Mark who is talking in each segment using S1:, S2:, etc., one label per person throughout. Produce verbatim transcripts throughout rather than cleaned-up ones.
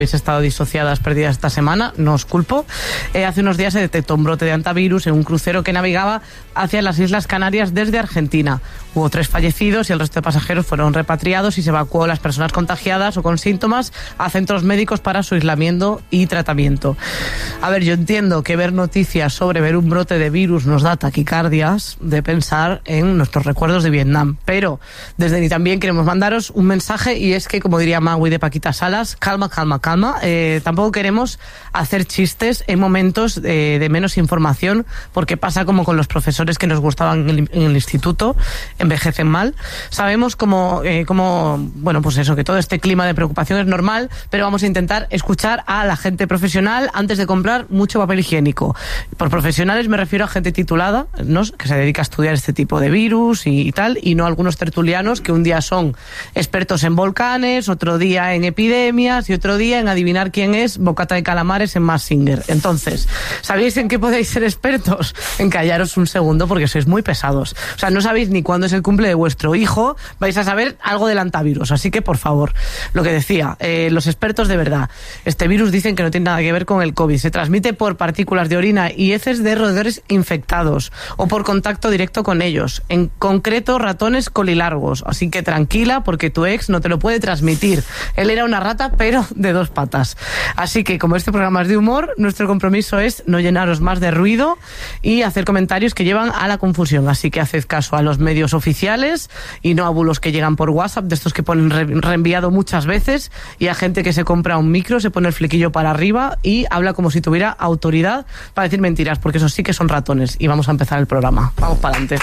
S1: Habéis estado disociadas, perdidas esta semana, no os culpo. Eh, hace unos días se detectó un brote de hantavirus en un crucero que navegaba hacia las Islas Canarias desde Argentina. Hubo tres fallecidos y el resto de pasajeros fueron repatriados y se evacuó a las personas contagiadas o con síntomas a centros médicos para su aislamiento y tratamiento. A ver, yo entiendo que ver noticias sobre ver un brote de virus nos da taquicardias de pensar en nuestros recuerdos de Vietnam, pero desde Ni También queremos mandaros un mensaje, y es que, como diría Magui de Paquita Salas, calma, calma, calma. Eh, tampoco queremos hacer chistes en momentos eh, de menos información, porque pasa como con los profesores que nos gustaban en el, en el instituto, envejecen mal. Sabemos cómo, eh, cómo, bueno, pues eso, que todo este clima de preocupación es normal, pero vamos a intentar escuchar a la gente profesional antes de comprar mucho papel higiénico. Por profesionales me refiero a gente titulada, ¿no?, que se dedica a estudiar este tipo de virus y, y tal, y no a algunos tertulianos que un día son expertos en volcanes, otro día en epidemias y otro día en adivinar quién es bocata de calamares en Mask Singer. Entonces, ¿sabéis en qué podéis ser expertos? En callaros un segundo, porque sois muy pesados. O sea, no sabéis ni cuándo es el cumple de vuestro hijo, vais a saber algo del hantavirus. Así que, por favor, lo que decía, eh, los expertos de verdad, este virus dicen que no tiene nada que ver con el COVID. Se transmite por partículas de orina y heces de roedores infectados o por contacto directo con ellos, en concreto ratones colilargos. Así que tranquila, porque tu ex no te lo puede transmitir. Él era una rata, pero de dos patas. Así que, como este programa es de humor, nuestro compromiso es no llenaros más de ruido y hacer comentarios que llevan a la confusión. Así que haced caso a los medios oficiales y no a bulos que llegan por WhatsApp, de estos que ponen re reenviado muchas veces, y a gente que se compra un micro, se pone el flequillo para arriba y habla como si tuviera autoridad para decir mentiras, porque esos sí que son ratones. Y vamos a empezar el programa. Vamos para adelante.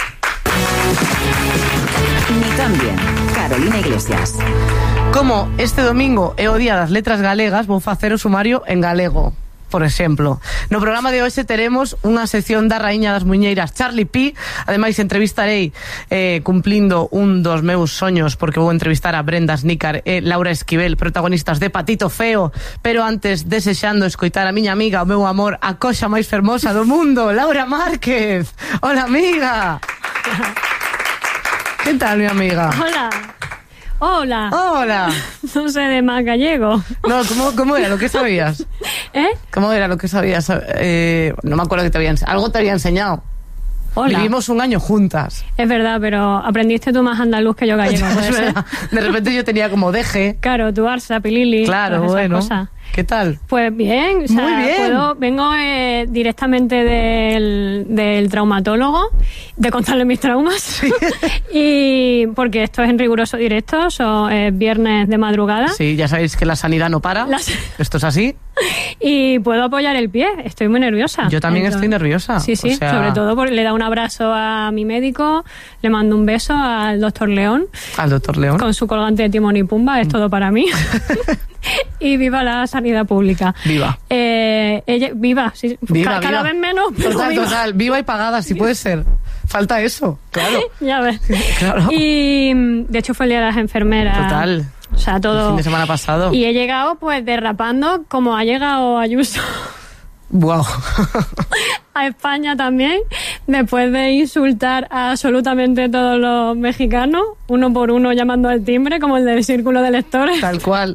S2: Ni También, Carolina Iglesias.
S1: Como este domingo é o día das letras galegas, vou facer o sumario en galego, por exemplo. No programa de hoxe teremos unha sección da Raíña das Muñeiras, Charlie P. Ademais, entrevistarei, eh, cumplindo un dos meus soños, porque vou entrevistar a Brenda Snícar e Laura Esquivel, protagonistas de Patito Feo. Pero antes, desexando escoitar a miña amiga, o meu amor, a coxa máis fermosa do mundo, Laura Márquez. Hola, amiga. ¿Qué tal, mi amiga?
S3: Hola. Hola.
S1: Hola.
S3: No sé de más gallego.
S1: No, ¿cómo, cómo era lo que sabías?
S3: ¿Eh?
S1: ¿Cómo era lo que sabías? Eh, no me acuerdo que te había enseñado. Algo te había enseñado.
S3: Hola.
S1: Vivimos un año juntas.
S3: Es verdad, pero aprendiste tú más andaluz que yo gallego.
S1: Es verdad. De repente yo tenía como deje.
S3: Claro, tu Arsa, Pilili.
S1: Claro, bueno. Cosas. ¿Qué tal?
S3: Pues bien, o sea,
S1: muy bien.
S3: Puedo, vengo eh, directamente del, del traumatólogo, de contarle mis traumas. Sí. Y porque esto es en riguroso directo, so, es viernes de madrugada.
S1: Sí, ya sabéis que la sanidad no para. Las... Esto es así.
S3: Y puedo apoyar el pie, estoy muy nerviosa.
S1: Yo también
S3: Entonces,
S1: estoy nerviosa.
S3: Sí, sí,
S1: o sea...
S3: sobre todo porque le da un abrazo a mi médico, le mando un beso al doctor León.
S1: Al doctor León.
S3: Con su colgante de Timón y Pumba, es todo para mí. Y viva la sanidad pública.
S1: Viva.
S3: Eh, ella, viva, sí,
S1: viva,
S3: ca cada
S1: viva.
S3: vez menos. Pero
S1: total,
S3: viva.
S1: total, viva y pagada, si puede ser. Falta eso, claro.
S3: Ya ves.
S1: Claro.
S3: Y de hecho fue el día de las enfermeras.
S1: Total.
S3: O sea, todo.
S1: El fin de semana pasado.
S3: Y he llegado pues derrapando como ha llegado Ayuso.
S1: Wow.
S3: A España también, después de insultar a absolutamente todos los mexicanos, uno por uno llamando al timbre, como el del círculo de lectores.
S1: Tal cual.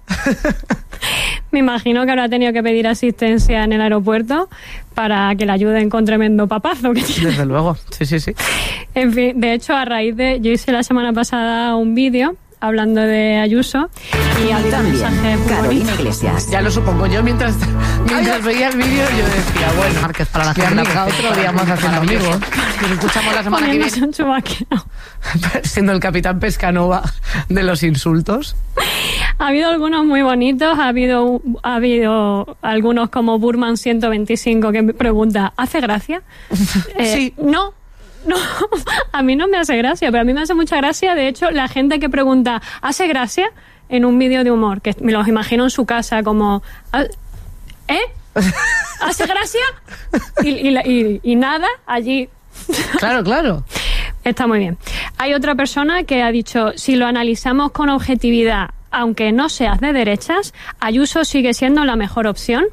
S3: Me imagino que habrá tenido que pedir asistencia en el aeropuerto para que le ayuden con tremendo papazo que tiene.
S1: Desde luego, sí, sí, sí.
S3: En fin, de hecho, a raíz de... Yo hice la semana pasada un vídeo hablando de Ayuso y había un mensaje muy
S2: Carolina
S3: bonito.
S2: Iglesias.
S1: Ya lo supongo yo mientras, mientras veía el vídeo, yo decía, bueno, Márquez, para la gente, amiga, otro día más haciendo amigos. Nos escuchamos la semana que viene.
S3: Un chubaqueo.
S1: Siendo el capitán Pescanova de los insultos.
S3: Ha habido algunos muy bonitos, ha habido, ha habido algunos como Burman ciento veinticinco que me pregunta, ¿hace gracia? Eh,
S1: Sí.
S3: No. No, a mí no me hace gracia, pero a mí me hace mucha gracia, de hecho, la gente que pregunta, ¿hace gracia? En un vídeo de humor, que me los imagino en su casa como, ¿eh? ¿Hace gracia? Y, y, y, y nada, allí.
S1: Claro, claro.
S3: Está muy bien. Hay otra persona que ha dicho, si lo analizamos con objetividad, aunque no seas de derechas, Ayuso sigue siendo la mejor opción.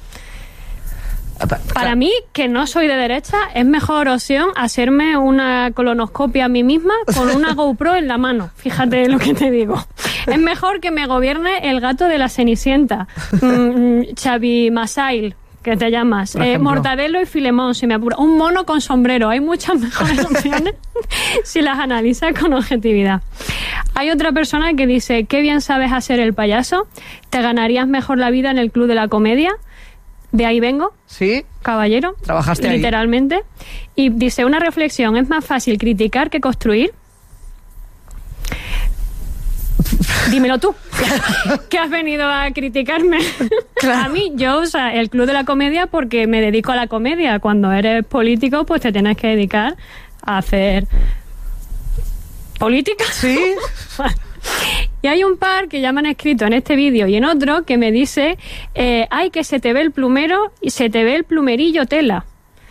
S3: Para mí, que no soy de derecha, es mejor opción hacerme una colonoscopia a mí misma con una GoPro en la mano. Fíjate lo que te digo. Es mejor que me gobierne el gato de la Cenicienta. Mm, Xavi Masail, que te llamas. Eh, Mortadelo y Filemón, si me apura. Un mono con sombrero. Hay muchas mejores opciones si las analizas con objetividad. Hay otra persona que dice, qué bien sabes hacer el payaso. Te ganarías mejor la vida en el Club de la Comedia. De ahí vengo.
S1: Sí.
S3: Caballero.
S1: Trabajaste ahí.
S3: Literalmente. Y dice, una reflexión, ¿es más fácil criticar que construir? Dímelo tú, que has venido a criticarme. Claro. A mí, yo, o sea, el Club de la Comedia porque me dedico a la comedia. Cuando eres político, pues te tienes que dedicar a hacer política.
S1: Sí.
S3: Y hay un par que ya me han escrito en este vídeo y en otro que me dice, eh, ay, que se te ve el plumero y se te ve el plumerillo tela.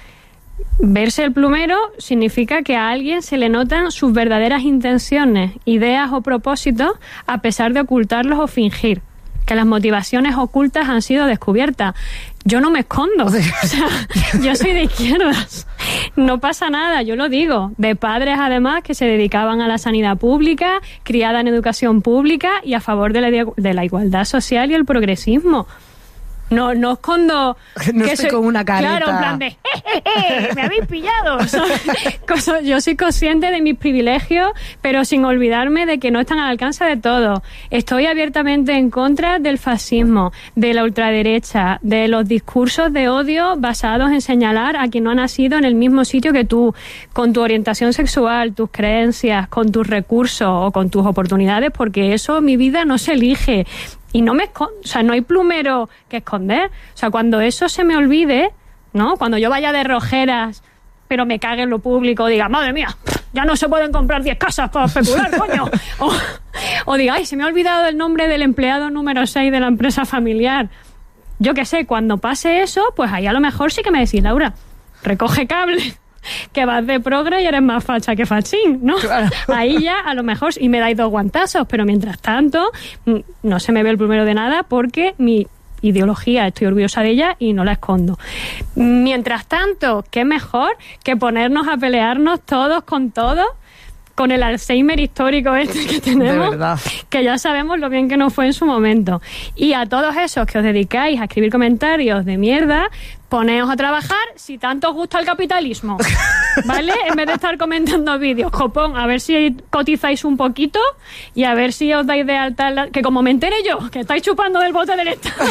S3: Verse el plumero significa que a alguien se le notan sus verdaderas intenciones, ideas o propósitos a pesar de ocultarlos o fingir. Que las motivaciones ocultas han sido descubiertas. Yo no me escondo. O sea, yo soy de izquierdas. No pasa nada, yo lo digo. De padres, además, que se dedicaban a la sanidad pública, criada en educación pública y a favor de la, de la igualdad social y el progresismo. No, no escondo...
S1: No
S3: que
S1: estoy
S3: soy,
S1: con una careta.
S3: Claro, en plan de... ¡Eh, eh, eh! ¡Me habéis pillado! Cosa, yo soy consciente de mis privilegios, pero sin olvidarme de que no están al alcance de todos. Estoy abiertamente en contra del fascismo, de la ultraderecha, de los discursos de odio basados en señalar a quien no ha nacido en el mismo sitio que tú, con tu orientación sexual, tus creencias, con tus recursos o con tus oportunidades, porque eso mi vida no se elige. Y no me escondo, o sea, no hay plumero que esconder. O sea, cuando eso se me olvide, ¿no? Cuando yo vaya de rojeras, pero me cague en lo público, diga, madre mía, ya no se pueden comprar diez casas para especular, coño. O, o diga, ay, se me ha olvidado el nombre del empleado número seis de la empresa familiar. Yo qué sé, cuando pase eso, pues ahí a lo mejor sí que me decís, Laura, recoge cable, que vas de progre y eres más facha que fachín, ¿no? Claro. Ahí ya, a lo mejor, y me dais dos guantazos, pero mientras tanto, no se me ve el plumero de nada porque mi ideología, estoy orgullosa de ella y no la escondo. Mientras tanto, ¿qué mejor que ponernos a pelearnos todos con todos? Con el Alzheimer histórico este que tenemos,
S1: de verdad,
S3: que ya sabemos lo bien que nos fue en su momento. Y a todos esos que os dedicáis a escribir comentarios de mierda, poneos a trabajar si tanto os gusta el capitalismo, ¿vale? En vez de estar comentando vídeos, copón, a ver si cotizáis un poquito y a ver si os dais de alta, la... que como me entere yo, que estáis chupando del bote del Estado,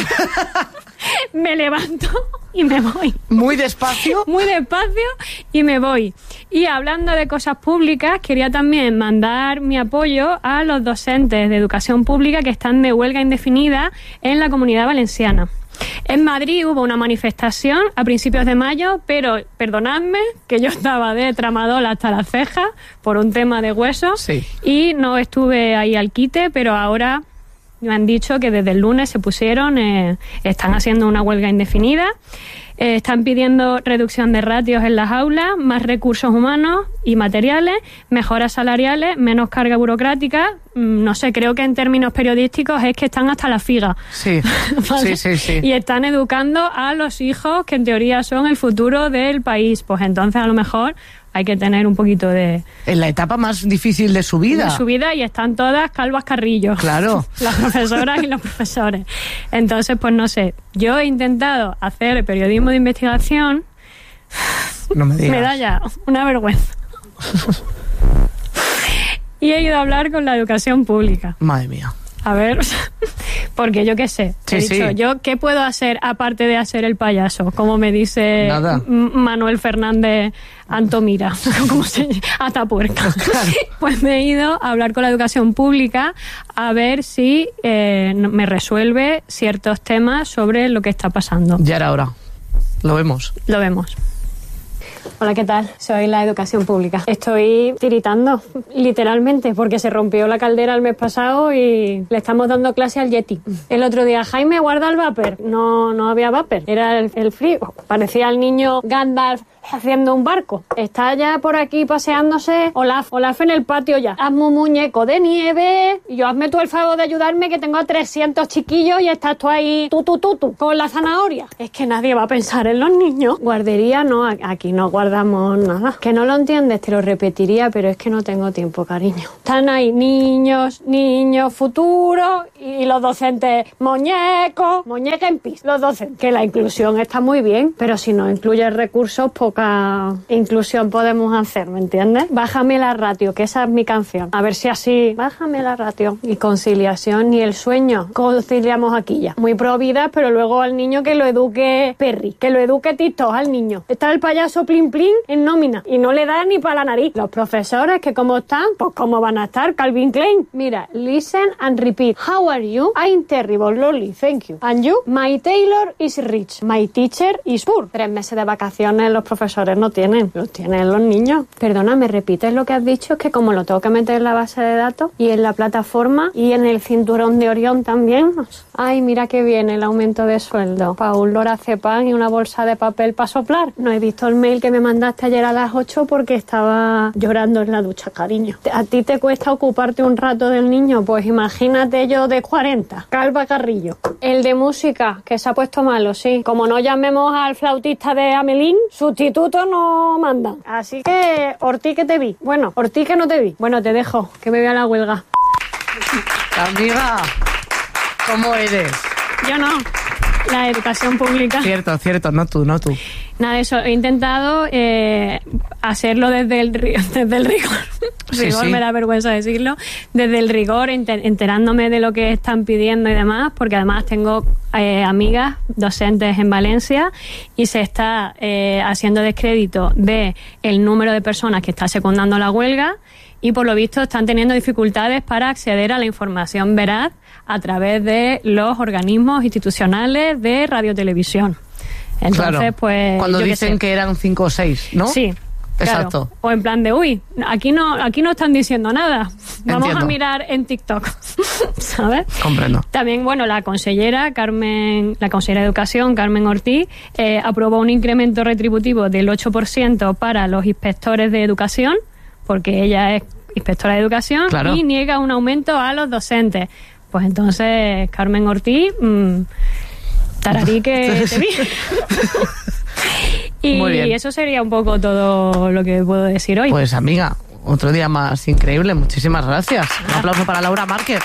S3: me levanto y me voy.
S1: Muy despacio.
S3: Muy despacio y me voy. Y hablando de cosas públicas, quería también mandar mi apoyo a los docentes de educación pública que están de huelga indefinida en la Comunidad Valenciana. En Madrid hubo una manifestación a principios de mayo, pero perdonadme que yo estaba de tramadol hasta las cejas por un tema de hueso,
S1: sí,
S3: y no estuve ahí al quite, pero ahora me han dicho que desde el lunes se pusieron, eh, están haciendo una huelga indefinida. Eh, están pidiendo reducción de ratios en las aulas, más recursos humanos y materiales, mejoras salariales, menos carga burocrática. No sé, creo que en términos periodísticos es que están hasta la figa.
S1: Sí, ¿vale? sí, sí, sí.
S3: Y están educando a los hijos que en teoría son el futuro del país. Pues entonces a lo mejor hay que tener un poquito de...
S1: En la etapa más difícil de su vida.
S3: De su vida, y están todas calvas carrillos.
S1: Claro.
S3: Las profesoras y los profesores. Entonces, pues no sé. Yo he intentado hacer periodismo de investigación.
S1: No me digas.
S3: Me da ya una vergüenza. Y he ido a hablar con la educación pública.
S1: Madre mía.
S3: A ver, porque yo qué sé,
S1: sí,
S3: he dicho,
S1: sí.
S3: yo qué puedo hacer aparte de hacer el payaso, como me dice
S1: Nada.
S3: M- Manuel Fernández Antomira, como se Atapuerca. Claro. Pues me he ido a hablar con la educación pública a ver si eh, me resuelve ciertos temas sobre lo que está pasando.
S1: Ya era hora. Lo vemos.
S3: Lo vemos. Hola, ¿qué tal? Soy la educación pública. Estoy tiritando, literalmente, porque se rompió la caldera el mes pasado y le estamos dando clase al Yeti. El otro día, Jaime, guarda el vapor. No, no había vapor, era el, el frío. Parecía el niño Gandalf haciendo un barco. Está ya por aquí paseándose Olaf. Olaf en el patio ya. Hazme un muñeco de nieve. Y yo, hazme tú el favor de ayudarme, que tengo a trescientos chiquillos y estás tú ahí tu, tu, tu, tu, con la zanahoria. Es que nadie va a pensar en los niños. Guardería, no, aquí no guardamos nada. Que no lo entiendes, te lo repetiría, pero es que no tengo tiempo, cariño. Están ahí niños, niños futuros y los docentes muñecos, muñeca en pis. Los docentes. Que la inclusión está muy bien, pero si no incluyes recursos, poca inclusión podemos hacer, ¿me entiendes? Bájame la ratio, que esa es mi canción. A ver si así, bájame la ratio. Y conciliación y el sueño, conciliamos aquí ya. Muy pro vida, pero luego al niño que lo eduque Perry, que lo eduque TikTok al niño. Está el payaso Plin Plin en nómina y no le da ni para la nariz. Los profesores, que cómo están, pues cómo van a estar, Calvin Klein. Mira, listen and repeat. How are you? I'm terrible, lonely, thank you. And you? My tailor is rich. My teacher is poor. Tres meses de vacaciones los profesores no tienen, los tienen los niños. Perdona, ¿me repites lo que has dicho? Es que como lo tengo que meter en la base de datos y en la plataforma y en el cinturón de Orión también. Ay, mira que viene el aumento de sueldo. Paul Lorazepam y una bolsa de papel para soplar. No he visto el mail que me mandaste ayer a las ocho porque estaba llorando en la ducha, cariño. ¿A ti te cuesta ocuparte un rato del niño? Pues imagínate yo de cuarenta. Calva Carrillo. El de música, que se ha puesto malo, sí. Como no llamemos al flautista de Amelín, sustituto no mandan. Así que, Ortiz, que te vi. Bueno, Ortiz, que no te vi. Bueno, te dejo, que me voy a la huelga.
S1: Amiga, ¿cómo eres?
S3: Yo no. La educación pública.
S1: Cierto, cierto, no tú, no tú.
S3: Nada, eso, he intentado eh, hacerlo desde el, desde el rigor.
S1: Sí,
S3: rigor,
S1: sí.
S3: Me da vergüenza decirlo. Desde el rigor, enter, enterándome de lo que están pidiendo y demás, porque además tengo eh, amigas docentes en Valencia y se está eh, haciendo descrédito de el número de personas que está secundando la huelga y por lo visto están teniendo dificultades para acceder a la información veraz a través de los organismos institucionales de radiotelevisión. Entonces,
S1: claro,
S3: pues...
S1: cuando
S3: yo
S1: dicen
S3: qué sé.
S1: que eran cinco o seis, ¿no?
S3: Sí.
S1: Exacto.
S3: Claro. O en plan de, uy, aquí no, aquí no están diciendo nada. Vamos
S1: Entiendo.
S3: a mirar en TikTok. ¿Sabes?
S1: Comprendo.
S3: También, bueno, la consellera Carmen, la consellera de Educación, Carmen Ortiz, eh, aprobó un incremento retributivo del ocho por ciento para los inspectores de educación, porque ella es inspectora de educación,
S1: claro.
S3: Y niega un aumento a los docentes. Pues entonces, Carmen Ortiz, mmm, tararí que te vi. Y
S1: Muy bien.
S3: eso sería un poco todo lo que puedo decir hoy.
S1: Pues amiga, otro día más increíble. Muchísimas gracias. Un aplauso para Laura Márquez.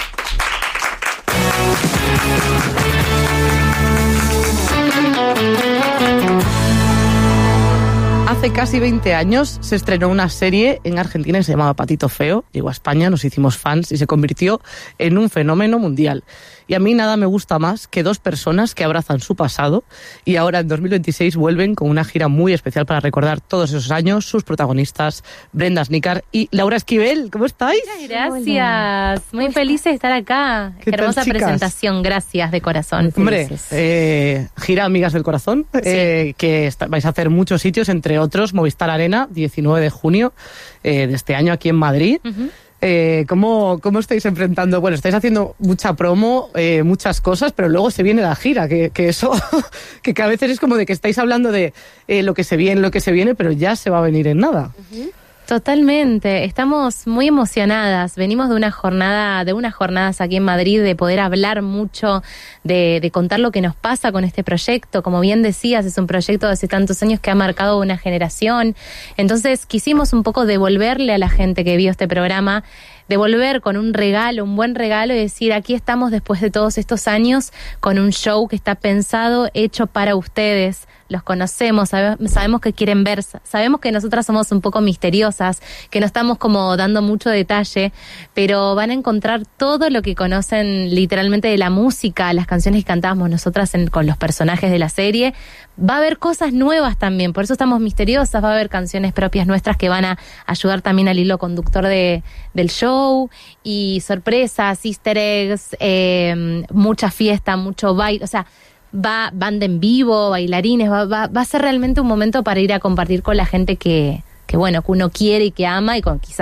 S1: Hace casi veinte años se estrenó una serie en Argentina que se llamaba Patito Feo. Llegó a España, nos hicimos fans y se convirtió en un fenómeno mundial. Y a mí nada me gusta más que dos personas que abrazan su pasado y ahora en dos mil veintiséis vuelven con una gira muy especial para recordar todos esos años, sus protagonistas, Brenda Snicar y Laura Esquivel. ¿Cómo estáis?
S4: Gracias, muy feliz de estar acá.
S1: ¿Qué
S4: Qué
S1: tal,
S4: hermosa
S1: chicas?
S4: presentación, gracias de corazón.
S1: Hombre,
S4: Felices.
S1: eh, gira Amigas del Corazón,
S4: Sí.
S1: eh, que está, vais a hacer muchos sitios, entre otros Movistar Arena, diecinueve de junio eh, de este año aquí en Madrid.
S4: Uh-huh.
S1: Eh, ¿cómo, ¿Cómo estáis enfrentando? Bueno, estáis haciendo mucha promo, eh, muchas cosas, pero luego se viene la gira, que, que eso, que, que a veces es como de que estáis hablando de eh, lo que se viene, lo que se viene, pero ya se va a venir en nada.
S4: Uh-huh. Totalmente, estamos muy emocionadas. Venimos de una jornada, de unas jornadas aquí en Madrid, de poder hablar mucho, de, de contar lo que nos pasa con este proyecto. Como bien decías, es un proyecto de hace tantos años que ha marcado una generación. Entonces quisimos un poco devolverle a la gente que vio este programa, devolver con un regalo, un buen regalo y decir, aquí estamos después de todos estos años con un show que está pensado, hecho para ustedes. Los conocemos, sabe, sabemos que quieren ver, sabemos que nosotras somos un poco misteriosas, que no estamos como dando mucho detalle, pero van a encontrar todo lo que conocen literalmente de la música, las canciones que cantábamos nosotras en, con los personajes de la serie. Va a haber cosas nuevas también, por eso estamos misteriosas, va a haber canciones propias nuestras que van a ayudar también al hilo conductor de, del show, y sorpresas, easter eggs, eh, mucha fiesta, mucho baile, o sea, va banda en vivo, bailarines, va, va, va a ser realmente un momento para ir a compartir con la gente que, que bueno, que uno quiere y que ama y con quizás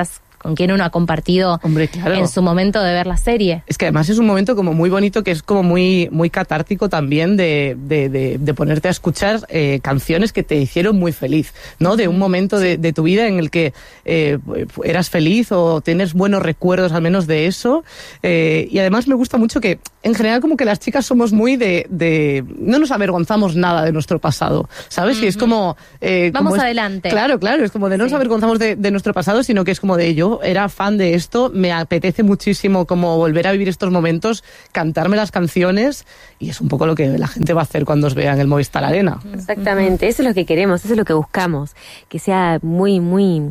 S4: con quien uno ha compartido
S1: Hombre, claro.
S4: en su momento de ver la serie.
S1: Es que además es un momento como muy bonito, que es como muy muy catártico también de, de, de, de ponerte a escuchar eh, canciones que te hicieron muy feliz, ¿no? De un momento de, de tu vida en el que eh, eras feliz o tienes buenos recuerdos al menos de eso. Eh, y además me gusta mucho que en general como que las chicas somos muy de... de no nos avergonzamos nada de nuestro pasado, ¿sabes? Uh-huh. Y es como... Eh,
S4: Vamos
S1: como es,
S4: adelante.
S1: Claro, claro, es como de no sí. nos avergonzamos de, de nuestro pasado, sino que es como de yo era fan de esto, me apetece muchísimo como volver a vivir estos momentos, cantarme las canciones, y es un poco lo que la gente va a hacer cuando os vea en el Movistar Arena.
S5: Exactamente, eso es lo que queremos, eso es lo que buscamos, que sea muy, muy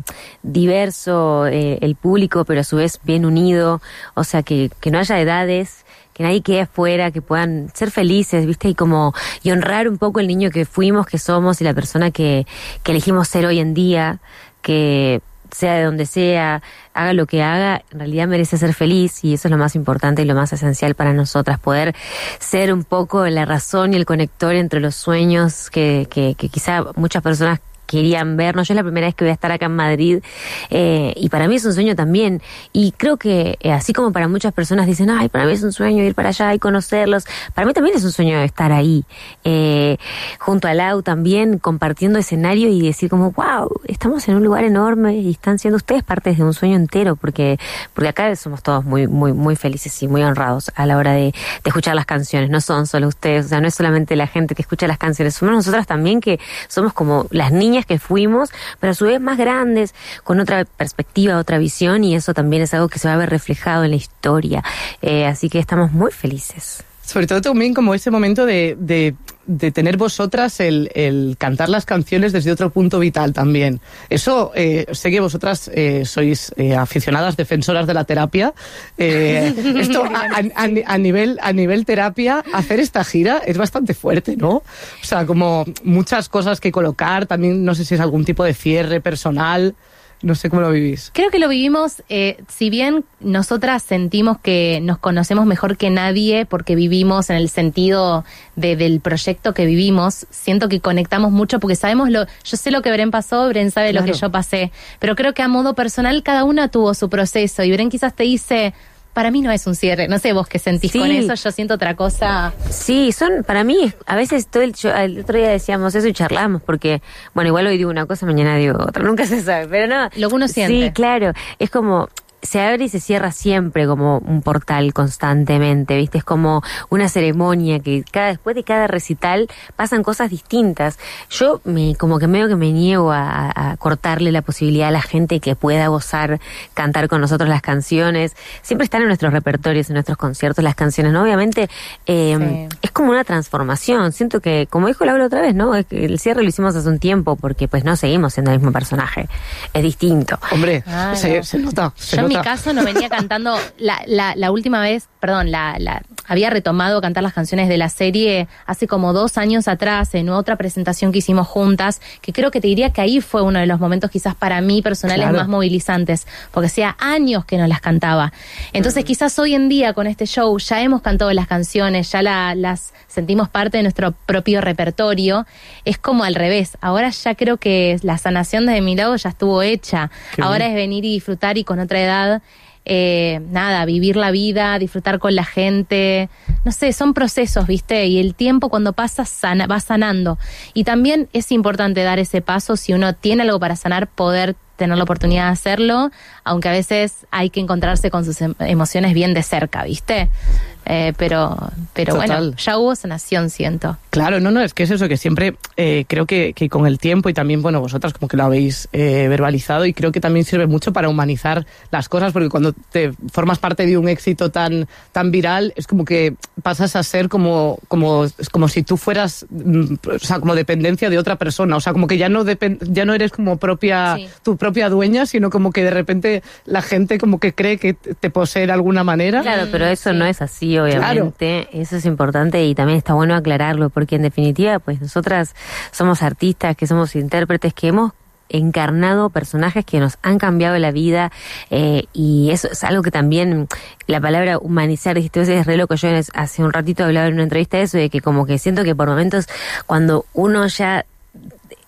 S5: diverso eh, el público, pero a su vez bien unido, o sea, que, que no haya edades, que nadie quede afuera, que puedan ser felices, ¿viste? Y como, y honrar un poco el niño que fuimos, que somos, y la persona que, que elegimos ser hoy en día, que sea de donde sea, haga lo que haga, en realidad merece ser feliz, y eso es lo más importante y lo más esencial para nosotras, poder ser un poco la razón y el conector entre los sueños que, que, que quizá muchas personas querían vernos. Yo es la primera vez que voy a estar acá en Madrid, eh, y para mí es un sueño también, y creo que eh, así como para muchas personas dicen, ay, para mí es un sueño ir para allá y conocerlos, para mí también es un sueño estar ahí, eh, junto a Lau también, compartiendo escenario y decir como, wow, estamos en un lugar enorme y están siendo ustedes partes de un sueño entero, porque porque acá somos todos muy muy muy felices y muy honrados a la hora de, de escuchar las canciones. No son solo ustedes, o sea, no es solamente la gente que escucha las canciones, somos nosotras también, que somos como las niñas que fuimos, pero a su vez más grandes, con otra perspectiva, otra visión, y eso también es algo que se va a ver reflejado en la historia. Eh, así que estamos muy felices.
S1: Sobre todo también como ese momento de, de, de tener vosotras el, el cantar las canciones desde otro punto vital también. Eso, eh, sé que vosotras eh, sois eh, aficionadas, defensoras de la terapia. Eh, esto a, a, a, nivel, a nivel terapia, hacer esta gira es bastante fuerte, ¿no? O sea, como muchas cosas que colocar, también no sé si es algún tipo de cierre personal. No sé cómo lo vivís.
S4: Creo que lo vivimos, eh, si bien nosotras sentimos que nos conocemos mejor que nadie porque vivimos en el sentido de, del proyecto que vivimos, siento que conectamos mucho porque sabemos lo, yo sé lo que Bren pasó, Bren sabe claro. lo que yo pasé, pero creo que a modo personal cada una tuvo su proceso, y Bren quizás te dice, para mí no es un cierre, no sé vos qué sentís sí. con eso, yo siento otra cosa.
S5: Sí, son, para mí, a veces todo el, yo, el otro día decíamos eso y charlamos, porque, bueno, igual hoy digo una cosa, mañana digo otra, nunca se sabe, pero no.
S4: Lo que uno siente.
S5: Sí, claro, es como, se abre y se cierra siempre como un portal constantemente, ¿viste? Es como una ceremonia que cada después de cada recital pasan cosas distintas. Yo me como que medio que me niego a, a cortarle la posibilidad a la gente que pueda gozar, cantar con nosotros las canciones. Siempre están en nuestros repertorios, en nuestros conciertos las canciones, ¿no? Obviamente eh, sí. es como una transformación. Siento que, como dijo Laura otra vez, ¿no? Es que el cierre lo hicimos hace un tiempo porque pues no seguimos siendo el mismo personaje. Es distinto.
S1: Hombre, claro. se, se nota. Se
S4: Yo
S1: nota.
S4: En mi caso no venía cantando la, la, la última vez, perdón, la, la había retomado cantar las canciones de la serie hace como dos años atrás en otra presentación que hicimos juntas, que creo que te diría que ahí fue uno de los momentos quizás para mí personales claro. más movilizantes, porque hacía años que no las cantaba. Entonces mm. quizás hoy en día con este show ya hemos cantado las canciones, ya la, las sentimos parte de nuestro propio repertorio. Es como al revés, ahora ya creo que la sanación desde mi lado ya estuvo hecha. Qué ahora bien. Es venir y disfrutar, y con otra edad Eh, nada, vivir la vida, disfrutar con la gente, no sé, son procesos, ¿viste? Y el tiempo cuando pasa sana, va sanando. Y también es importante dar ese paso, si uno tiene algo para sanar, poder tener la oportunidad de hacerlo, aunque a veces hay que encontrarse con sus em- emociones bien de cerca, ¿viste? Eh, pero pero bueno, ya hubo sanación, siento.
S1: Claro, no, no, es que es eso, que siempre eh, creo que, que con el tiempo, y también, bueno, vosotras como que lo habéis eh, verbalizado, y creo que también sirve mucho para humanizar las cosas, porque cuando te formas parte de un éxito tan tan viral, es como que pasas a ser como como, como si tú fueras, o sea, como dependencia de otra persona, o sea, como que ya no depend, ya no eres como propia sí. tu propia dueña, sino como que de repente la gente como que cree que te posee de alguna manera.
S5: Claro, pero eso sí. no es así, obviamente.
S1: Claro.
S5: Eso es importante, y también está bueno aclararlo, porque en definitiva, pues nosotras somos artistas, que somos intérpretes, que hemos encarnado personajes que nos han cambiado la vida, eh, y eso es algo que también, la palabra humanizar, dijiste, es re loco. Yo hace un ratito hablaba en una entrevista de eso, de que como que siento que por momentos cuando uno ya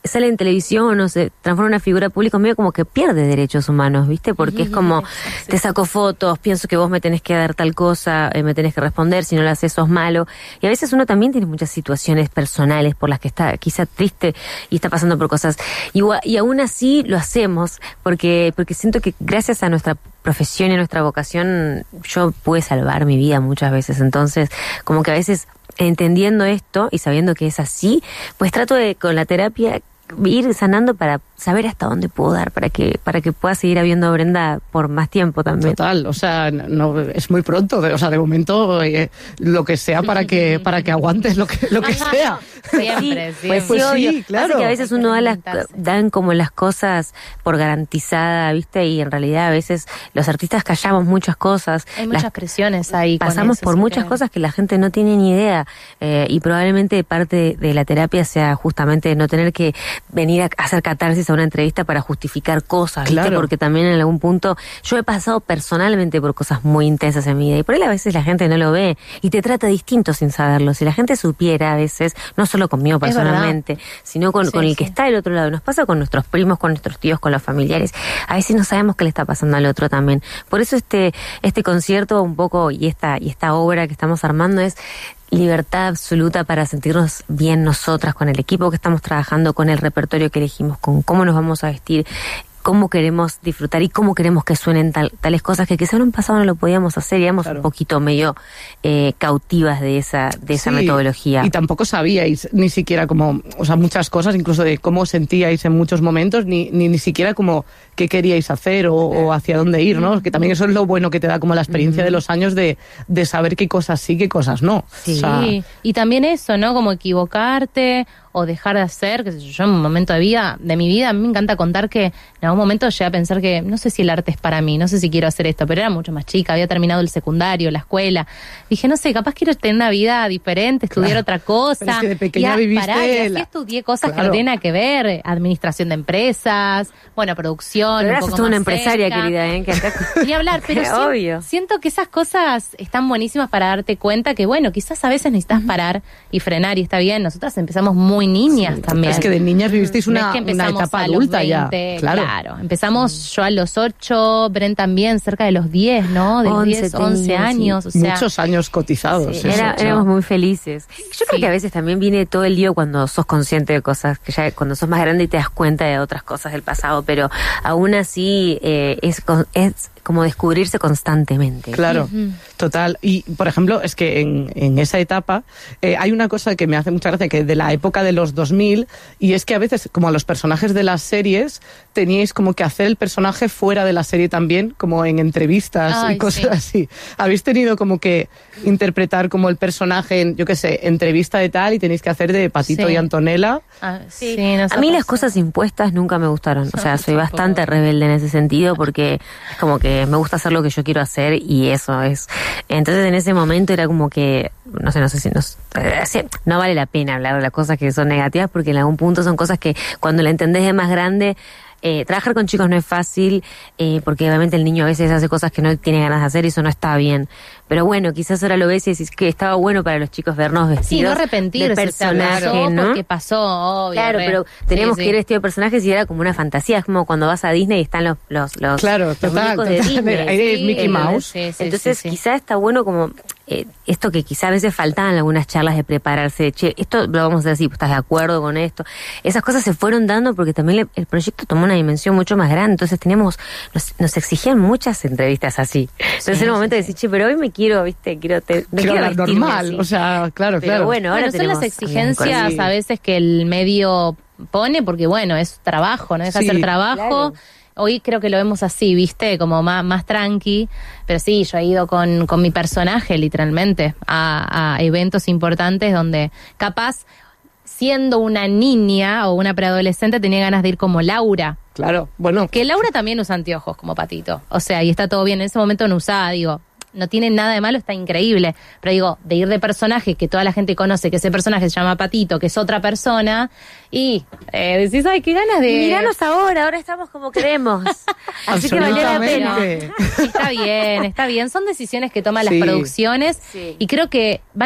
S5: sale en televisión o se transforma en una figura pública, medio como que pierde derechos humanos, ¿viste? Porque es como, te saco fotos, pienso que vos me tenés que dar tal cosa, eh, me tenés que responder, si no lo haces sos malo. Y a veces uno también tiene muchas situaciones personales por las que está quizá triste y está pasando por cosas. Y, y aún así lo hacemos, porque, porque siento que gracias a nuestra profesión y a nuestra vocación, yo pude salvar mi vida muchas veces. Entonces, como que a veces, entendiendo esto y sabiendo que es así, pues trato de, con la terapia, ir sanando para saber hasta dónde puedo dar para que para que pueda seguir habiendo Brenda por más tiempo también.
S1: Total, o sea, no es muy pronto, de, o sea, de momento eh, lo que sea para que para que aguantes lo que lo que sea.
S4: Siempre,
S5: sí, pues,
S1: pues
S5: sí,
S1: sí, claro.
S5: Pasa que a veces uno da las, dan como las cosas por garantizada, ¿viste? Y en realidad a veces los artistas callamos muchas cosas.
S4: Hay muchas
S5: las,
S4: presiones ahí.
S5: Pasamos por muchas
S4: creo.
S5: cosas que la gente no tiene ni idea eh, y probablemente parte de la terapia sea justamente no tener que venir a hacer catarsis a una entrevista para justificar cosas, ¿viste?
S1: Claro.
S5: Porque también en algún punto yo he pasado personalmente por cosas muy intensas en mi vida y por ahí a veces la gente no lo ve y te trata distinto sin saberlo. Si la gente supiera a veces, no solo conmigo personalmente, sino con,
S4: Sí,
S5: con el
S4: sí.
S5: que está del otro lado. Nos pasa con nuestros primos, con nuestros tíos, con los familiares. A veces no sabemos qué le está pasando al otro también. Por eso este este concierto un poco y esta y esta obra que estamos armando es libertad absoluta para sentirnos bien nosotras con el equipo que estamos trabajando, con el repertorio que elegimos, con cómo nos vamos a vestir, cómo queremos disfrutar y cómo queremos que suenen tal, tales cosas que quizá en un pasado no lo podíamos hacer y éramos
S1: Claro.
S5: un poquito medio eh, cautivas de esa de esa
S1: Sí,
S5: metodología.
S1: Y tampoco sabíais ni siquiera como, o sea, muchas cosas, incluso de cómo sentíais en muchos momentos, ni ni, ni siquiera como qué queríais hacer o, o hacia dónde ir, ¿no? Que también eso es lo bueno que te da como la experiencia de los años de, de saber qué cosas sí, qué cosas no.
S5: Sí.
S1: O sea,
S4: Sí, y también eso, ¿no? Como equivocarte o dejar de hacer, que sé yo, yo en un momento de vida, de mi vida, a mí me encanta contar que en algún momento llegué a pensar que no sé si el arte es para mí, no sé si quiero hacer esto, pero era mucho más chica, había terminado el secundario, la escuela. Dije, no sé, capaz quiero tener una vida diferente, estudiar
S1: Claro.
S4: otra cosa.
S1: Pero es que de pequeña
S4: y a-
S1: viviste
S4: pará, y así
S1: la-
S4: estudié cosas que
S1: Claro.
S4: no tienen nada que ver, administración de empresas, bueno, producción,
S5: Pero
S4: un
S5: ahora
S4: poco
S5: sos toda una
S4: más
S5: empresaria,
S4: cerca.
S5: querida, ¿eh? Que acá...
S4: Ni hablar, pero sien-
S5: Obvio.
S4: siento que esas cosas están buenísimas para darte cuenta que, bueno, quizás a veces necesitas parar y frenar y está bien. Nosotras empezamos muy niñas también.
S1: es que de niñas vivisteis
S4: No
S1: una,
S4: es que
S1: una
S4: empezamos
S1: etapa
S4: a los
S1: adulta ya.
S4: veinte,
S1: Claro.
S4: Empezamos yo a los ocho, Bren también, cerca de los diez, ¿no? De los
S5: once
S4: diez, once
S5: tenía, sí.
S4: años. O sea,
S1: Muchos años cotizados.
S4: Sí,
S1: eso,
S5: Era-
S1: o sea.
S5: éramos muy felices. Yo creo
S4: Sí.
S5: que a veces también viene todo el lío cuando sos consciente de cosas, que ya cuando sos más grande y te das cuenta de otras cosas del pasado, pero aún así eh, es, con- es como descubrirse constantemente.
S1: Claro, total. Y, por ejemplo, es que en, en esa etapa eh, hay una cosa que me hace mucha gracia, que de la época de los dos mil, y es que a veces, como a los personajes de las series, teníais como que hacer el personaje fuera de la serie también, como en entrevistas
S4: Ay,
S1: y cosas
S4: sí.
S1: así. ¿Habéis tenido como que interpretar como el personaje en, yo qué sé, entrevista de tal, y tenéis que hacer de Patito
S4: Sí.
S1: y Antonella?
S4: ah,
S5: Sí.
S4: sí, nos
S5: A
S4: ha
S5: mí las
S4: pasado.
S5: cosas impuestas nunca me gustaron. O sea, soy
S4: Tampoco.
S5: bastante rebelde en ese sentido porque es como que me gusta hacer lo que yo quiero hacer y eso es. Entonces en ese momento era como que, no sé, no sé si nos, eh, sí, no vale la pena hablar de las cosas que son negativas porque en algún punto son cosas que cuando la entendés de más grande. Eh, trabajar con chicos no es fácil eh, porque obviamente el niño a veces hace cosas que no tiene ganas de hacer y eso no está bien. Pero bueno, quizás ahora lo ves y decís que estaba bueno para los chicos vernos vestidos
S4: Sí, no arrepentirse,
S5: de
S4: o sea,
S5: personaje,
S4: pasó
S5: ¿no?
S4: porque pasó, obvio.
S5: Claro,
S4: re.
S5: pero teníamos
S4: Sí,
S5: que ir
S4: sí.
S5: vestidos de personajes y era como una fantasía. Es como cuando vas a Disney y están los los los,
S1: Claro,
S5: los
S1: total,
S5: muñecos de
S1: total.
S5: Disney.
S1: Ahí es
S5: Sí,
S1: Mickey
S5: ¿entendés?
S1: Mouse.
S4: Sí, sí,
S5: Entonces
S4: sí, sí.
S5: quizá está bueno como eh, esto que quizá a veces faltaban en algunas charlas de prepararse, de, che, esto lo vamos a hacer así, ¿estás de acuerdo con esto? Esas cosas se fueron dando porque también le- el proyecto tomó una dimensión mucho más grande, entonces teníamos, nos, nos exigían muchas entrevistas así. Entonces era el momento de decir, che, pero hoy me quiero, viste, quiero, te, me
S1: Quiero
S5: quiero
S1: hablar
S5: vestirme
S1: normal,
S5: así.
S1: o sea, claro,
S5: Pero
S1: claro.
S5: bueno, ahora
S4: Bueno, son
S5: tenemos
S4: las exigencias
S1: amigos.
S4: a veces que el medio pone, porque bueno, es trabajo, no deja de
S1: Sí,
S4: ser trabajo.
S5: claro.
S4: Hoy creo que lo vemos así, ¿viste? Como más, más tranqui. Pero sí, yo he ido con, con mi personaje, literalmente, a, a eventos importantes donde capaz, siendo una niña o una preadolescente, tenía ganas de ir como Laura.
S1: Claro, bueno.
S4: Que Laura también usa anteojos como Patito. O sea, y está todo bien. En ese momento no usaba, digo, no tiene nada de malo, está increíble. Pero digo, de ir de personaje, que toda la gente conoce que ese personaje se llama Patito, que es otra persona, y eh, decís, ay, qué ganas de...
S5: Miranos ahora, ahora estamos como queremos. Así que valió la pena.
S1: Absolutamente.
S4: Está bien, está bien. Son decisiones que toman
S1: Sí.
S4: las producciones
S5: Sí.
S4: y creo que van a re-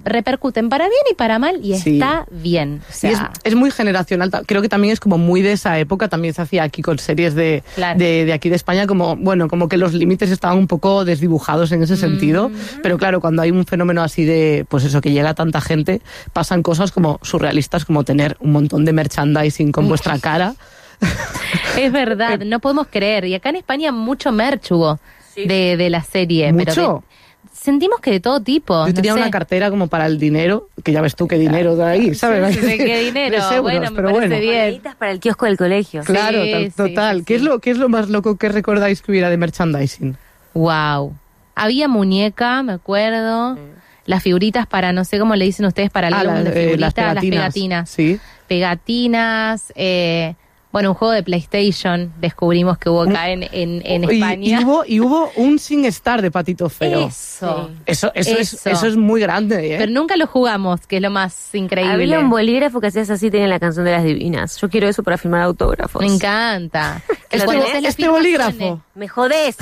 S4: repercuten para bien y para mal y
S1: Sí.
S4: está bien. O sea,
S1: Y es, es muy generacional. ta- Creo que también es como muy de esa época. También se hacía aquí con series de,
S4: Claro.
S1: de, de aquí de España, como, bueno, como que los límites estaban un poco desdibujados en ese sentido. Pero claro, cuando hay un fenómeno así de, pues eso, que llega a tanta gente, pasan cosas como surrealistas, como tener un montón de merchandising con vuestra cara.
S4: es verdad, no podemos creer. Y acá en España mucho merch hubo de, de la serie. Pero
S1: Mucho.
S4: de- sentimos que de todo tipo.
S1: Yo tenía
S4: no sé.
S1: una cartera como para el dinero, que ya ves tú qué dinero de ahí, ¿sabes?
S4: Sí, sí, qué dinero.
S1: Tres euros,
S4: Bueno, me
S1: pero
S4: parece
S1: bueno.
S4: bien.
S5: Moneditas para el kiosco del colegio.
S1: Claro,
S4: Sí,
S1: tal-
S4: sí,
S1: total.
S4: sí,
S1: ¿Qué,
S4: sí.
S1: Es lo, ¿Qué es lo más loco que recordáis que hubiera de merchandising?
S4: Wow. Había muñeca, me acuerdo. Las figuritas para, no sé cómo le dicen ustedes, para el
S1: Ah,
S4: álbum
S1: las,
S4: de
S1: eh,
S4: figuritas,
S1: las pegatinas.
S4: las pegatinas.
S1: Sí.
S4: Pegatinas, eh, bueno, un juego de PlayStation descubrimos que hubo acá en, en, en
S1: Y-
S4: España.
S1: Y, hubo, y hubo un Sin Star de Patito Feo.
S4: Eso.
S5: Sí.
S1: Eso, eso, Es,
S4: Eso.
S1: eso es muy grande, ¿eh?
S4: Pero nunca lo jugamos, que es lo más increíble.
S5: Había un bolígrafo que hacías así, tenía la canción de las divinas. Yo quiero eso para firmar autógrafos.
S4: Me encanta.
S5: ¿Lo
S1: este,
S5: tenés?
S4: haces la
S1: este
S4: firma
S1: bolígrafo.
S4: suene.
S5: Me jodés.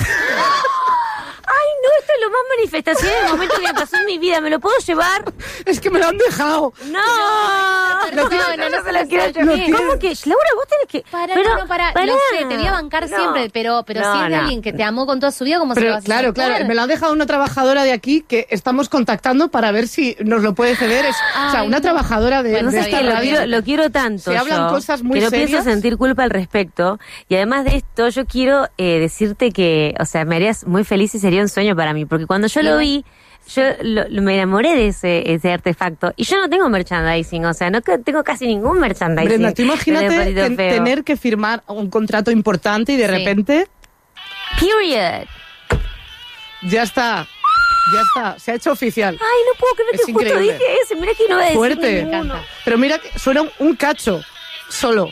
S5: Ay, no, esto es lo más manifestación del momento que me pasó en mi vida. ¿Me lo puedo llevar?
S1: Es que me lo han dejado.
S5: No.
S4: Lo quiero- no, no se lo quiero
S5: llevar.
S1: Lo tiene-
S5: ¿Cómo que? Laura, vos tenés que...
S4: Para,
S5: pero,
S4: no, no, para,
S5: pará.
S4: lo sé, te voy a bancar
S5: No.
S4: siempre, pero, pero
S5: No,
S4: si es de
S5: no.
S4: alguien que te amó con toda su vida, ¿cómo se lo
S1: Pero
S4: vas a
S1: claro,
S4: aceptar?
S1: claro, me lo han dejado una trabajadora de aquí que estamos contactando para ver si nos lo puede ceder. Es, o sea,
S4: Ay,
S1: una
S4: no.
S1: trabajadora de,
S4: Bueno,
S1: de
S5: No sé
S1: esta
S5: qué, lo
S1: radio.
S5: quiero, lo quiero tanto
S1: Se hablan
S5: yo,
S1: cosas muy
S5: que no
S1: serias.
S5: pienso sentir culpa al respecto. Y además de esto, yo quiero eh, decirte que, o sea, me harías muy feliz y sería un sueño para mí. Porque cuando yo lo vi, yo lo- lo- me enamoré de ese, ese artefacto. Y yo no tengo merchandising, o sea, no que- tengo casi ningún merchandising.
S1: Brenda, tú imagínate
S5: del Patito
S1: ten-
S5: Feo.
S1: tener que firmar un contrato importante y de
S4: Sí.
S1: repente
S5: Period.
S1: ya está, ya está, se ha hecho oficial.
S5: Ay, no puedo creer
S1: Es
S5: que justo
S1: increíble.
S5: dije ese. Mira que no voy a decir
S1: Fuerte.
S5: ninguno.
S1: Pero mira, que suena un, un cacho, solo.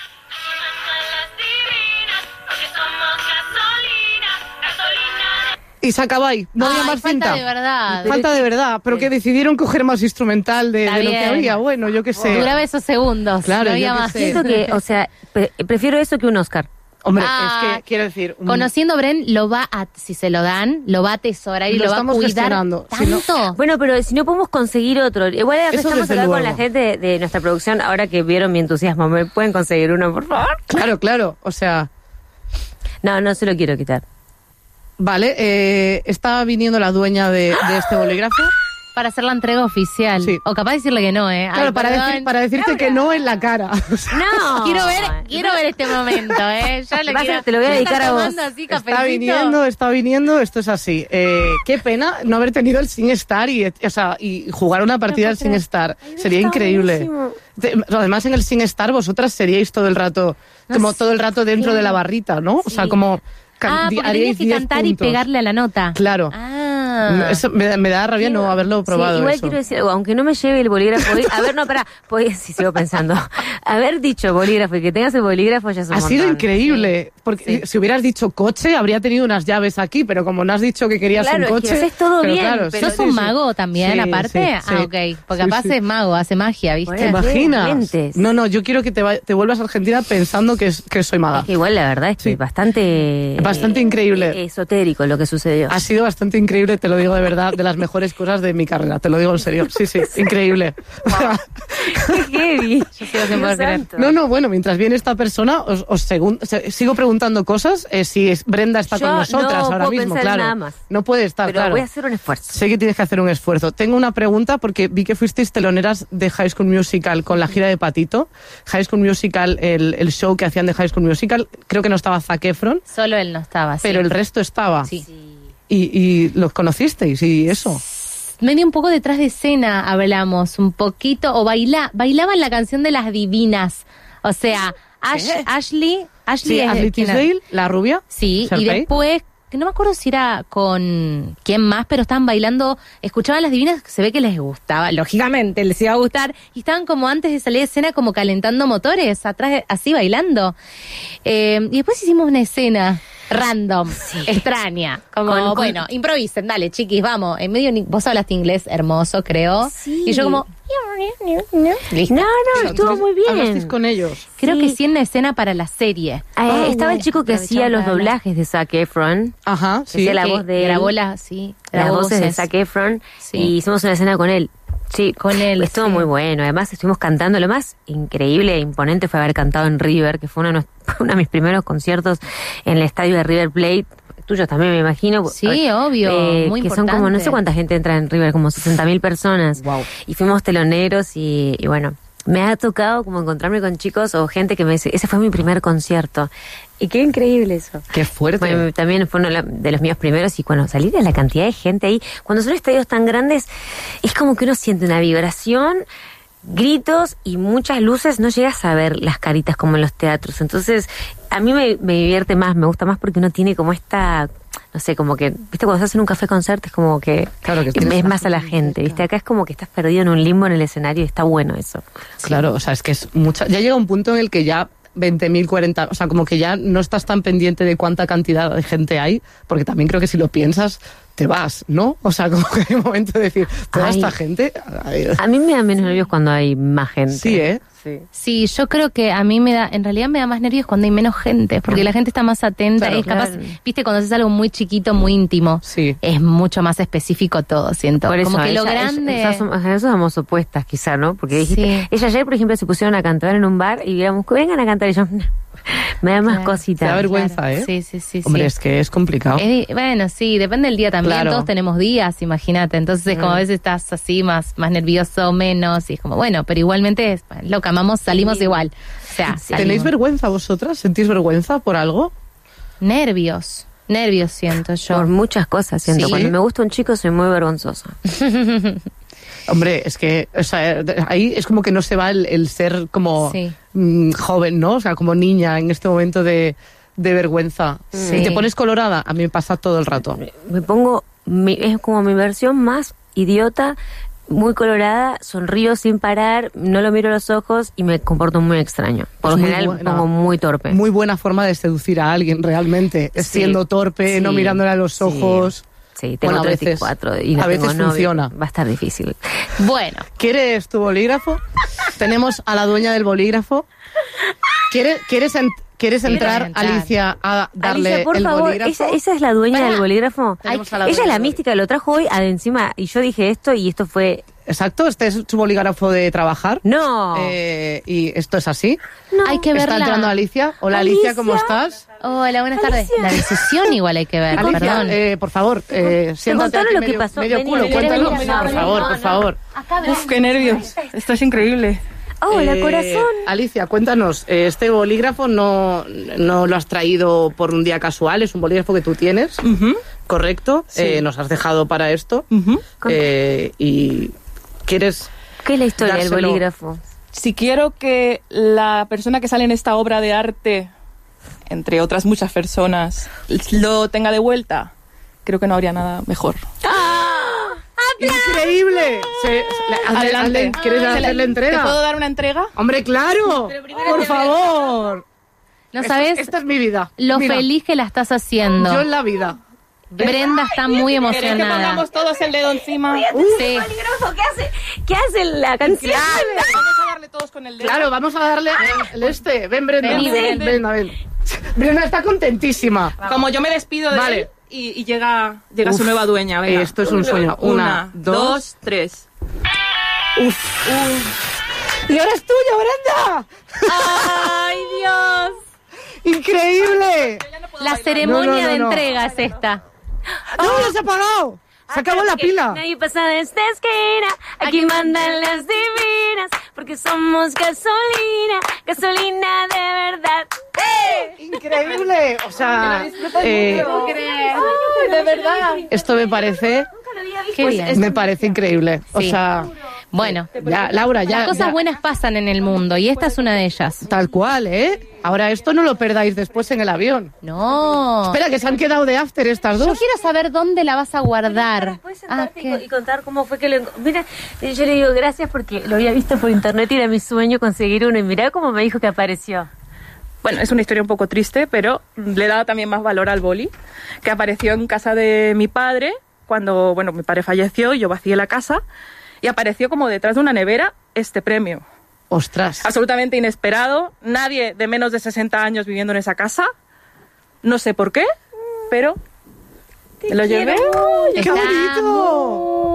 S1: Y se acaba ahí, no había
S4: Ay,
S1: más
S4: falta
S1: cinta.
S4: de verdad.
S1: Falta de verdad, pero que decidieron coger más instrumental de,
S4: Está
S1: de lo que
S4: bien.
S1: había. Bueno, yo qué sé.
S4: Duraba esos segundos.
S1: Claro,
S4: no había
S1: yo qué
S4: más.
S1: sé.
S5: Siento que, o sea, pre- prefiero eso que un Oscar.
S1: Hombre,
S4: Ah,
S1: es que quiero decir... un-
S4: Conociendo a Bren, lo va a, si se lo dan, lo va a atesorar y
S1: Lo
S4: lo, va a
S1: estamos
S4: cuidar
S1: gestionando. Si no-
S4: tanto.
S5: Bueno, pero si no podemos conseguir otro. Igual
S1: Eso
S5: estamos
S1: desde
S5: hablando con
S1: luego.
S5: la gente de, de nuestra producción, ahora que vieron mi entusiasmo. ¿Me pueden conseguir uno, por favor?
S1: Claro, claro, o sea...
S5: No, no se lo quiero quitar.
S1: Vale, eh, está viniendo la dueña de, de este bolígrafo.
S4: Para hacer la entrega oficial.
S1: Sí.
S4: O capaz decirle que no, ¿eh?
S1: Claro,
S4: Ay,
S1: para,
S4: perdón.
S1: decir, para decirte que no en la cara. O sea,
S5: No.
S4: Quiero ver, quiero ver este momento, ¿eh? Ya lo
S5: Vas a-
S4: quiero.
S5: te lo voy a
S4: ya
S5: dedicar
S4: está
S5: a vos.
S4: tomando así,
S1: está
S4: cafecito.
S1: viniendo, está viniendo, esto es así. Eh, qué pena no haber tenido el Sin Star y, o sea, y jugar una partida del Sin Star. Sería
S5: está
S1: increíble.
S5: buenísimo.
S1: Te- Además, en el Sin Star vosotras seríais todo el rato, como todo el rato dentro de la barrita, ¿no? O sea, como... can-
S4: Ah,
S1: di-
S4: porque
S1: haríais
S4: tenías que
S1: diez
S4: cantar y
S1: puntos.
S4: pegarle a la nota.
S1: Claro.
S4: Ah.
S1: Eso me, da- me da rabia no haberlo probado.
S5: Sí, igual
S1: eso.
S5: quiero decir algo, aunque no me lleve el bolígrafo hoy, a ver, no, pará, pues sí sigo pensando. Haber dicho bolígrafo y que tengas el bolígrafo ya es un
S1: Ha sido
S5: montón.
S1: increíble, porque si hubieras dicho coche, habría tenido unas llaves aquí, pero como no has dicho que querías
S5: Claro,
S1: un
S5: es que
S1: coche...
S5: haces todo
S1: pero
S5: bien,
S1: claro,
S5: pero-
S1: sí,
S4: ¿Sos un
S1: sí,
S4: mago
S1: sí.
S4: también,
S1: Sí,
S4: aparte?
S1: sí, sí.
S4: Ah, ok. Porque
S1: Sí,
S4: capaz
S1: sí.
S4: es mago, hace magia, ¿viste?
S5: Bueno,
S1: ¿Te imaginas?
S5: Lentes.
S1: No, no, yo quiero que te, va- te vuelvas a Argentina pensando que, es- que soy maga.
S5: Es que igual la verdad es que
S1: Sí.
S5: es bastante...
S1: Bastante increíble.
S5: eh, esotérico lo que sucedió.
S1: Ha sido bastante increíble, te lo digo de verdad, de las mejores cosas de mi carrera, te lo digo en serio. Sí, sí, increíble.
S5: ¡Qué heavy!
S4: Yo sigo sin poder creer.
S1: No, no, bueno, mientras viene esta persona, os, os segun- se- sigo preguntando cosas. eh, si es- Brenda está
S5: Yo
S1: con nosotras
S5: no
S1: ahora
S5: puedo
S1: mismo,
S5: pensar en
S1: claro.
S5: nada más.
S1: No puede estar,
S5: Pero
S1: claro.
S5: voy a hacer un esfuerzo.
S1: Sé que tienes que hacer un esfuerzo. Tengo una pregunta porque vi que fuisteis teloneras de High School Musical con la gira de Patito. High School Musical, el, el show que hacían de High School Musical, creo que no estaba Zac Efron,
S4: Solo él no estaba, sí.
S1: pero el resto estaba.
S4: Sí.
S1: Y, y los conocisteis y eso.
S4: Medio un poco detrás de escena hablamos, un poquito, o baila, bailaban la canción de las divinas. O sea, Ash- Ashley, Ashley
S1: Sí,
S4: es
S1: Ashley
S4: quien-
S1: Tisdale, la rubia.
S4: Sí, y
S1: Sharpay.
S4: después, que no me acuerdo si era con quién más, pero estaban bailando, escuchaban las divinas, se ve que les gustaba, lógicamente les iba a gustar, y estaban como antes de salir de escena, como calentando motores, atrás, de- así bailando. Eh, y después hicimos una escena random, extraña, como,
S5: Con- con-
S4: bueno, improvisen, dale, chiquis, vamos. En medio, ni- vos hablaste inglés hermoso, creo.
S5: Sí.
S4: Y yo como, listo.
S5: No, no, estuvo
S1: Entonces,
S5: muy bien.
S1: hablasteis con ellos.
S4: Creo
S5: Sí.
S4: que sí en la escena para la serie.
S5: Eh,
S4: Oh,
S5: estaba el
S4: bueno,
S5: chico que hacía
S4: aprovechamos
S5: los
S4: para hablar.
S5: doblajes de Zac Efron.
S1: Ajá,
S5: Que
S1: sí.
S5: hacía la
S4: Que
S5: voz de él.
S4: grabó la, sí,
S5: Las
S4: grabó
S5: voces de Zac Efron.
S4: Sí.
S5: Y hicimos una escena con él. Sí,
S4: con él.
S5: Estuvo
S4: sí.
S5: muy bueno. Además, estuvimos cantando. Lo más increíble e imponente fue haber cantado en River, que fue uno de, nuestros, uno de mis primeros conciertos en el estadio de River Plate. Tuyos también, me imagino.
S4: Sí, obvio.
S5: Eh,
S4: muy
S5: que
S4: importante.
S5: son como, no sé cuánta gente entra en River, como sesenta mil personas.
S1: Wow.
S5: Y fuimos teloneros y, y bueno, me ha tocado como encontrarme con chicos o gente que me dice, ese fue mi primer concierto. Y qué increíble eso.
S1: Qué fuerte.
S5: Bueno, también fue uno de los míos primeros y cuando salir de la cantidad de gente ahí, cuando son estadios tan grandes, es como que uno siente una vibración, gritos y muchas luces, no llegas a ver las caritas como en los teatros. Entonces, a mí me, me divierte más, me gusta más porque uno tiene como esta, no sé, como que, viste, cuando estás en un café concierto es como que,
S1: Claro que
S5: que
S1: tienes
S5: ves
S1: la
S5: más a la
S1: gente,
S5: gente, viste,
S1: claro.
S5: acá es como que estás perdido en un limbo en el escenario y está bueno eso.
S1: Claro, o sea, es que es mucha. Ya llega un punto en el que ya veinte mil, cuarenta, o sea, como que ya no estás tan pendiente de cuánta cantidad de gente hay, porque también creo que si lo piensas, te vas, ¿no? O sea, como que hay un momento de decir, toda
S5: Ay.
S1: esta gente. Ay,
S5: A mí me da menos nervios cuando hay más gente.
S1: sí, ¿eh?
S5: Sí.
S4: Sí, yo creo que a mí me da, en realidad me da más nervios cuando hay menos gente, porque la gente está más atenta
S1: Claro,
S4: y es capaz,
S5: claro.
S4: viste, cuando haces algo muy chiquito, muy íntimo,
S1: Sí.
S4: es mucho más específico todo, siento.
S5: Por eso,
S4: Como que lo
S5: ella-
S4: grande...
S5: ella- esas somos- eso somos opuestas, quizá, ¿no? Porque dijiste,
S4: Sí.
S5: ella ayer, por ejemplo, se pusieron a cantar en un bar y digamos, vengan a cantar y yo, no, me da más
S4: Claro.
S5: cositas.
S1: Te da vergüenza,
S4: Claro.
S1: ¿eh?
S4: Sí, sí, sí.
S1: Hombre,
S4: sí.
S1: es que es complicado.
S4: Es di- bueno, sí, depende del día también.
S1: Claro.
S4: Todos tenemos días, imagínate. Entonces, como a veces estás así, más, más nervioso, menos, y es como, bueno, pero igualmente, es, loca, amamos, salimos
S5: Sí.
S4: igual. O sea,
S5: Sí.
S1: ¿Tenéis
S4: salimos.
S1: vergüenza vosotras? ¿Sentís vergüenza por algo?
S4: Nervios. Nervios siento yo.
S5: Por muchas cosas, siento.
S4: Sí.
S5: Cuando me gusta un chico soy muy vergonzosa.
S1: Hombre, es que o sea, ahí es como que no se va el, el ser como
S4: Sí.
S1: mm, joven, ¿no? O sea, como niña en este momento de, de vergüenza.
S4: Sí.
S1: ¿Y te pones colorada? A mí me pasa todo el rato.
S5: Me pongo, mi- es como mi versión más idiota, muy colorada, sonrío sin parar, no lo miro a los ojos y me comporto muy extraño. Por
S1: Es
S5: lo
S1: muy
S5: general me
S1: buena.
S5: pongo muy torpe.
S1: Muy buena forma de seducir a alguien, realmente. Es
S5: Sí.
S1: siendo torpe,
S5: Sí.
S1: no mirándole a los
S5: Sí.
S1: ojos.
S5: Sí, tengo
S1: Bueno, a
S5: treinta y
S1: veces-
S5: cuatro y no
S1: a veces
S5: tengo novio.
S1: funciona.
S5: Va a estar difícil.
S4: Bueno,
S1: ¿Quieres tu bolígrafo? Tenemos a la dueña del bolígrafo. ¿Quieres, quieres, en- ¿quieres
S4: Quiero
S1: entrar,
S4: entrar.
S1: Alicia, a darle
S5: Alicia, por
S1: el
S5: favor,
S1: bolígrafo?
S5: esa, esa es la dueña
S4: Pará.
S5: del bolígrafo.
S1: Tenemos a la
S5: Ella
S1: dueña
S5: es la
S1: del
S5: mística, lo trajo hoy a de encima y yo dije esto y esto fue...
S1: Exacto, este es su bolígrafo de trabajar.
S5: No.
S1: Eh, y esto es así.
S4: hay que
S1: Está
S4: verla.
S1: entrando Alicia. Hola, Alicia, ¿cómo
S5: Alicia.
S1: estás?
S4: Hola, buenas tardes.
S5: Alicia.
S4: La decisión igual hay que ver,
S1: Alicia,
S4: perdón.
S1: eh, por favor, eh, siéntate
S5: contaron
S1: aquí
S5: lo que
S1: medio,
S5: pasó.
S1: medio
S5: Vení,
S1: culo,
S5: vení,
S1: cuéntanos,
S5: vení, vení,
S1: por
S5: vení,
S1: favor,
S5: no,
S1: por
S5: no.
S1: favor.
S6: Uf, qué nervios. Esto es increíble.
S5: Hola,
S1: Eh,
S5: corazón.
S1: Alicia, cuéntanos, eh, este bolígrafo no, no lo has traído por un día casual, es un bolígrafo que tú tienes,
S6: Ujú,
S1: ¿correcto?
S6: Sí.
S1: Eh, nos has dejado para esto.
S6: ujú.
S1: Eh, y ¿quieres?
S5: ¿Qué es la historia del
S1: dárselo.
S5: bolígrafo?
S6: Si quiero que la persona que sale en esta obra de arte, entre otras muchas personas, lo tenga de vuelta, creo que no habría nada mejor.
S1: ¡Increíble! Se- le- hazle-
S6: Adelante.
S1: hazle- ¿Quieres
S6: Se le-
S1: hacerle entrega?
S6: ¿Te puedo dar una entrega?
S1: ¡Hombre, claro! ¡Por favor!
S4: No
S1: Esta-
S4: sabes
S1: Esta es mi vida.
S4: lo
S1: Mira,
S4: feliz que la estás haciendo.
S1: Yo en la vida.
S4: Brenda está muy
S6: ¿Queréis que
S4: emocionada.
S6: pongamos todos el dedo encima?
S4: Sí.
S5: Bolígrafo, ¿qué hace? ¿Qué hace la canción?
S6: Vamos a darle todos con el dedo.
S1: Claro, vamos a darle el este. Ven, Brenda.
S4: Vení,
S1: ven,
S4: ven.
S1: Brenda, ven. Brenda está contentísima.
S6: Como yo me despido de
S1: Vale.
S6: él y, y llega, llega
S1: Uf,
S6: su nueva dueña. Venga.
S1: esto es un sueño. Una, dos.
S6: dos, tres.
S1: Uf. Y ahora es tuyo, Brenda.
S6: ¡Ay, Dios!
S1: ¡Increíble!
S4: La ceremonia
S1: No, no, no,
S4: de
S1: no.
S4: entrega es esta.
S1: ¡No, ya se ha apagado! Se acabó la pila.
S5: Nadie pasa de esta esquina, aquí mandan las divinas, porque somos gasolina, gasolina de verdad.
S1: Increíble. O sea, eh,
S6: De verdad.
S1: esto me parece,
S4: Qué bien.
S1: me parece increíble. O
S4: Sí.
S1: sea,
S4: Bueno,
S1: ya, Laura, ya,
S4: las cosas
S1: ya-
S4: buenas pasan en el mundo y esta es una de ellas.
S1: tal cual, ¿eh? Ahora esto no lo perdáis después en el avión.
S4: No.
S1: Espera, que se han quedado de after estas
S4: Yo
S1: dos.
S4: quiero saber dónde la vas a guardar.
S5: ¿Puedes
S4: Ah,
S5: sentarte y co-
S4: ¿qué?
S5: y contar cómo fue que lo enco- Mira, yo le digo gracias porque lo había visto por internet y era mi sueño conseguir uno. Y mirá cómo me dijo que apareció.
S6: Bueno, es una historia un poco triste, pero le he dado también más valor al boli, que apareció en casa de mi padre cuando, bueno, mi padre falleció y yo vacié la casa, y apareció como detrás de una nevera este premio.
S1: Ostras.
S6: Absolutamente inesperado, nadie de menos de sesenta años viviendo en esa casa, no sé por qué, pero me lo llevé.
S1: ¡Qué
S4: Está
S1: bonito!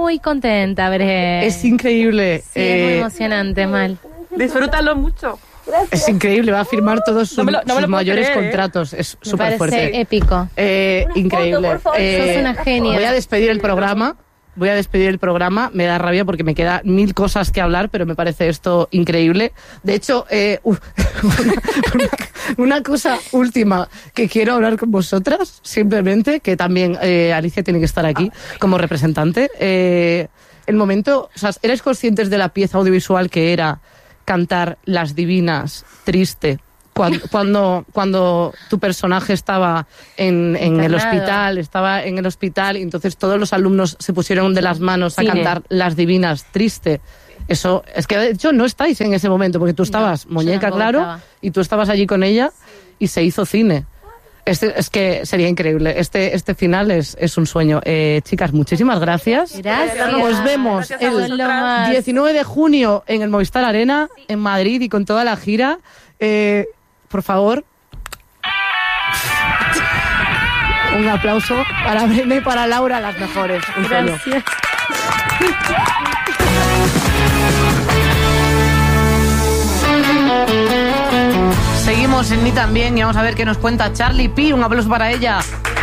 S4: muy contenta, Bre.
S1: Es increíble.
S4: Sí, es muy
S1: eh,
S4: emocionante, Mal.
S6: Disfrútalo mucho.
S1: Es increíble, va a firmar todos sus,
S6: No me lo- no me
S1: sus
S6: lo puedo
S1: mayores
S6: creer, ¿eh?
S1: contratos. Es
S4: Me
S1: súper
S4: parece
S1: fuerte.
S4: épico.
S1: Eh, increíble.
S4: por favor. Sos una genia.
S1: Voy a despedir el programa. Voy a despedir el programa. Me da rabia porque me queda mil cosas que hablar, pero me parece esto increíble. De hecho, eh, uh, una, una, una cosa última que quiero hablar con vosotras, simplemente, que también eh, Alicia tiene que estar aquí como representante. Eh, el momento, o sea, ¿erais conscientes de la pieza audiovisual que era cantar Las Divinas, triste? Cuando, cuando, cuando tu personaje estaba en, en el
S4: Internado.
S1: hospital, estaba en el hospital, y entonces todos los alumnos se pusieron de las manos a
S5: Cine.
S1: cantar Las Divinas, triste. Eso, es que de hecho no estáis en ese momento, porque tú estabas,
S4: yo
S1: muñeca,
S4: tampoco
S1: claro,
S4: estaba.
S1: y tú estabas allí con ella, y se hizo cine. Este, es que sería increíble. Este, este final es, es un sueño. Eh, chicas, muchísimas gracias.
S4: Gracias.
S1: Nos vemos
S6: Gracias a
S1: el
S6: vosotras.
S4: Lo más.
S1: diecinueve de junio en el Movistar Arena, en Madrid, y con toda la gira. Eh, por favor, un aplauso para Brenda y para Laura, las mejores. Un sueño.
S4: Gracias.
S1: Seguimos en Ni También y vamos a ver qué nos cuenta Charlie P. Un aplauso para ella.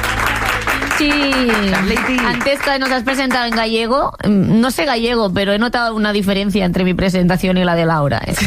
S7: Sí,
S1: Charleti.
S7: antes que nos has presentado en gallego, mm, no sé gallego, pero he notado una diferencia entre mi presentación y la de Laura. ¿eh?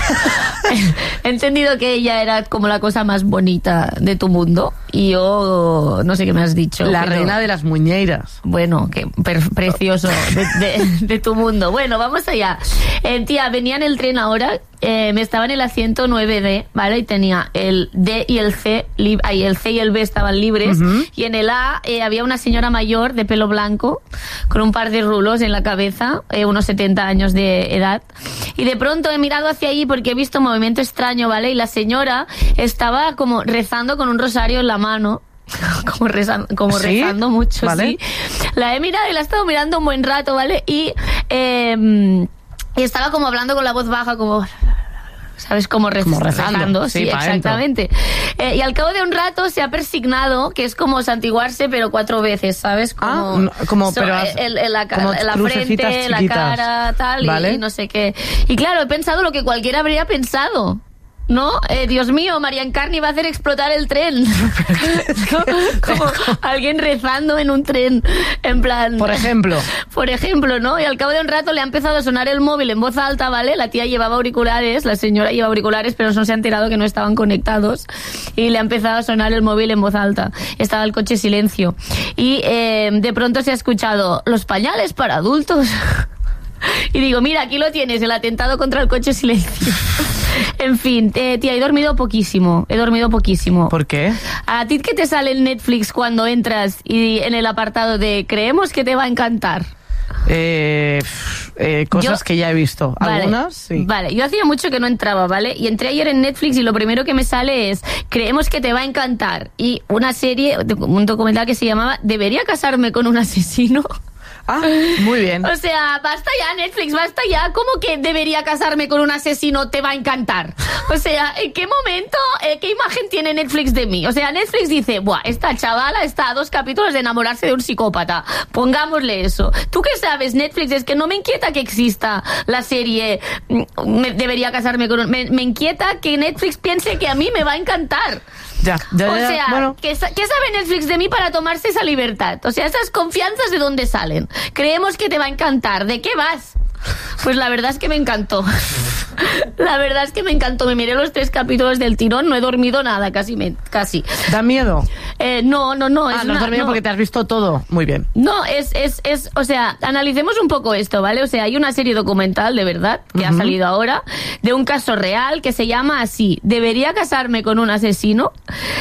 S7: He entendido que ella era como la cosa más bonita de tu mundo y yo no sé qué me has dicho.
S1: La
S7: pero-
S1: reina de las muñeiras.
S7: Bueno, qué per- precioso de, de- de tu mundo. Bueno, vamos allá. Eh, tía, venía en el tren ahora, eh, me estaba en el asiento nueve D, ¿vale? Y tenía el D y el C, lib- ahí el C y el B estaban libres,
S1: Ujú.
S7: y en el A eh, había una señora mayor de pelo blanco, con un par de rulos en la cabeza, eh, unos setenta años de edad, y de pronto he mirado hacia allí porque he visto un movimiento extraño, ¿vale? Y la señora estaba como rezando con un rosario en la mano, como rezando, como
S1: ¿Sí?
S7: rezando mucho,
S1: Vale.
S7: sí. La he mirado y la he estado mirando un buen rato, ¿vale? Y, eh, y estaba como hablando con la voz baja, como... ¿Sabes? Como, rez-
S1: Como rezando, sí,
S7: sí,
S1: pa' dentro.
S7: exactamente. Eh, y al cabo de un rato se ha persignado, que es como santiguarse, pero cuatro veces, ¿sabes? Como,
S1: Ah, no, como,
S7: so-
S1: pero has-
S7: el- el- la, ca-
S1: como
S7: la
S1: crucecitas
S7: frente, la
S1: chiquitas.
S7: cara, tal, y-
S1: Vale.
S7: y no sé qué. Y claro, he pensado lo que cualquiera habría pensado. ¿No? Eh, Dios mío, María Encarni va a hacer explotar el tren. ¿No? Como alguien rezando en un tren, en plan...
S1: Por ejemplo.
S7: Por ejemplo, ¿no? Y al cabo de un rato le ha empezado a sonar el móvil en voz alta, ¿vale? La tía llevaba auriculares, la señora lleva auriculares, pero no se ha enterado que no estaban conectados. Y le ha empezado a sonar el móvil en voz alta. Estaba el coche silencio. Y eh, de pronto se ha escuchado, los pañales para adultos. Y digo, mira, aquí lo tienes, el atentado contra el coche silencio. En fin, eh, tía, he dormido poquísimo, he dormido poquísimo.
S1: ¿Por qué?
S7: ¿A ti qué te sale en Netflix cuando entras y en el apartado de creemos que te va a encantar?
S1: Eh, pf, eh, cosas
S7: Yo-
S1: que ya he visto.
S7: Vale,
S1: Algunas, sí.
S7: Vale, yo hacía mucho que no entraba, ¿vale? Y entré ayer en Netflix y lo primero que me sale es creemos que te va a encantar. Y una serie, un documental que se llamaba ¿Debería casarme con un asesino?
S1: Ah, muy bien.
S7: O sea, basta ya, Netflix, basta ya. ¿Cómo que debería casarme con un asesino? Te va a encantar. O sea, ¿en qué momento, eh, qué imagen tiene Netflix de mí? O sea, Netflix dice, buah, esta chavala está a dos capítulos de enamorarse de un psicópata. Pongámosle eso. ¿Tú qué sabes, Netflix? Es que no me inquieta que exista la serie mm, me- Debería casarme con un... Me, me inquieta que Netflix piense que a mí me va a encantar.
S1: Ya, ya,
S7: O
S1: ya,
S7: sea,
S1: bueno.
S7: ¿qué, sa- ¿qué sabe Netflix de mí para tomarse esa libertad? O sea, esas confianzas de dónde salen. Creemos que te va a encantar. ¿De qué vas? Pues la verdad es que me encantó. La verdad es que me encantó. Me miré los tres capítulos del tirón, no he dormido nada, casi. Me, casi.
S1: ¿Da miedo?
S7: Eh, no, no, no.
S1: Ah,
S7: es
S1: no has
S7: una-
S1: dormido
S7: no.
S1: porque te has visto todo. Muy bien.
S7: No, es, es, es, o sea, analicemos un poco esto, ¿vale? O sea, hay una serie documental, de verdad, que ha
S1: Ujú.
S7: salido ahora, de un caso real que se llama así, ¿debería casarme con un asesino?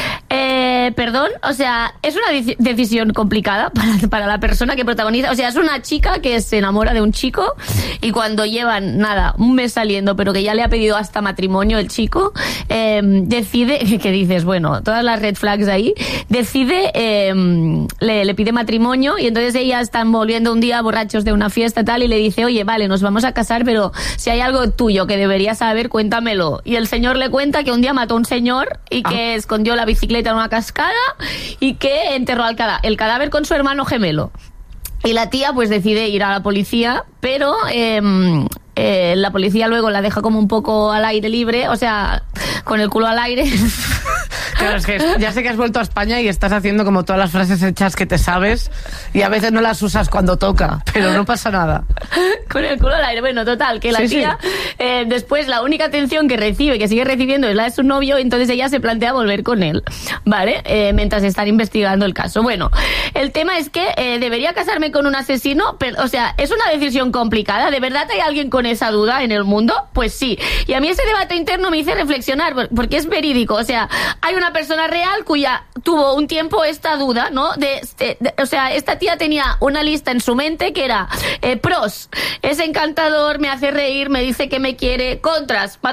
S7: Eh, perdón, o sea, es una deci- decisión complicada para, para la persona que protagoniza, o sea, es una chica que se enamora de un chico y cuando llevan, nada, un mes saliendo, pero que ya le ha pedido hasta matrimonio el chico, eh, decide, que dices, bueno, todas las red flags ahí, decide, eh, le, le pide matrimonio y entonces ella están volviendo un día borrachos de una fiesta tal y le dice, oye, vale, nos vamos a casar, pero si hay algo tuyo que deberías saber, cuéntamelo. Y el señor le cuenta que un día mató a un señor y que escondió la bicicleta en una cascada y que enterró al cada- el cadáver con su hermano gemelo. Y la tía pues decide ir a la policía, pero eh, eh, la policía luego la deja como un poco al aire libre, o sea, con el culo al aire.
S1: Claro, es que ya sé que has vuelto a España y estás haciendo como todas las frases hechas que te sabes y a veces no las usas cuando toca, pero no pasa nada.
S7: Con el culo al aire. Bueno, total, que la
S1: Sí,
S7: tía
S1: sí.
S7: eh, después la única atención que recibe, que sigue recibiendo, es la de su novio, entonces ella se plantea volver con él, ¿vale? Eh, mientras están investigando el caso. Bueno, el tema es que eh, debería casarme con un asesino, pero, o sea, es una decisión complicada. ¿De verdad hay alguien con esa duda en el mundo? Pues sí. Y a mí ese debate interno me hizo reflexionar, porque es verídico. O sea, hay una persona real cuya tuvo un tiempo esta duda, ¿no? De, de, de, o sea, esta tía tenía una lista en su mente que era eh, pros, es encantador, me hace reír, me dice que me quiere, contras,